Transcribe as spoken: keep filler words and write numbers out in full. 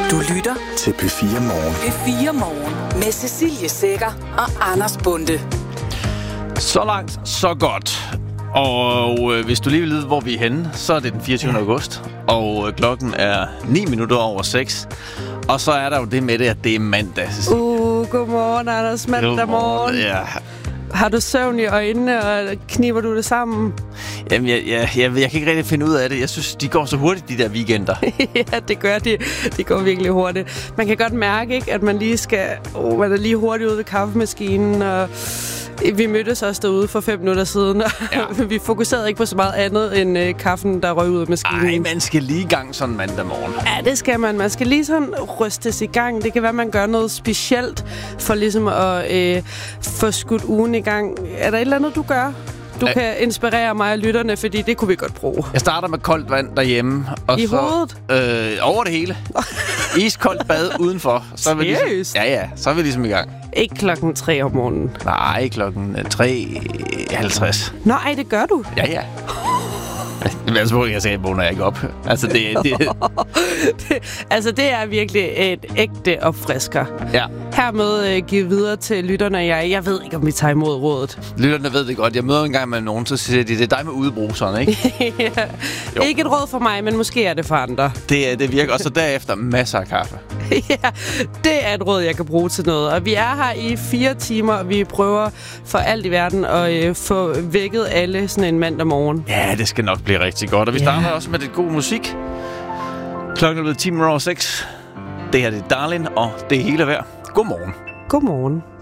Du lytter til P fire Morgen. P fire Morgen med Cecilie Sækker og Anders Bonde. Så langt, så godt. Og øh, hvis du lige vil vide, hvor vi er henne, så er det den fireogtyvende august. Og øh, klokken er ni minutter over seks. Og så er der jo det med det, at det er mandag. Uh, godmorgen, Anders. Mandag morgen. Ja. Har du søvn i øjnene, og kniber du det sammen? Jamen, jeg, jeg, jeg, jeg kan ikke rigtig finde ud af det. Jeg synes, de går så hurtigt, de der weekender. Ja, det gør de. De går virkelig hurtigt. Man kan godt mærke, ikke, at man lige skal... Oh, man er lige hurtigt ude ved kaffemaskinen, og... Vi mødtes også derude for fem minutter siden, og ja. Vi fokuserede ikke på så meget andet end øh, kaffen, der røg ud af maskinen. Ej, man skal lige i gang sådan mandag morgen. Ja, det skal man. Man skal lige sådan rystes i gang. Det kan være, man gør noget specielt for ligesom at øh, få skudt ugen i gang. Er der et eller andet, du gør? Du Æ- kan inspirere mig og lytterne, fordi det kunne vi godt bruge. Jeg starter med koldt vand derhjemme. Og I så, hovedet? Øh, over det hele. Iskoldt bad udenfor. Så er vi ligesom, Seriøst? ja, ja. Så er vi ligesom i gang. Ikke klokken tre om morgenen. Nej, klokken tre halvtreds. Nej, det gør du. Ja, ja. Altså, hvor jeg sagde, vågner jeg ikke op. Altså, det, det... det, altså, det er virkelig et ægte opfrisker. Ja. Hermed øh, give videre til lytterne. Jeg, jeg ved ikke, om vi tager imod rådet. Lytterne ved det godt. Jeg møder en gang med nogen, så siger de, det er dig med udebruseren, ikke? Ja. Ikke et råd for mig, men måske er det for andre. Det, det virker. Og så derefter masser af kaffe. Ja, det er et råd, jeg kan bruge til noget. Og vi er her i fire timer, og vi prøver for alt i verden at øh, få vækket alle sådan en mandag morgen. Ja, det skal nok blive rigtig godt. Og vi starter yeah. også med lidt god musik. Klokken er blevet ti minutter over seks. Det her det er Darlin, og det er hele værd. Godmorgen. Godmorgen.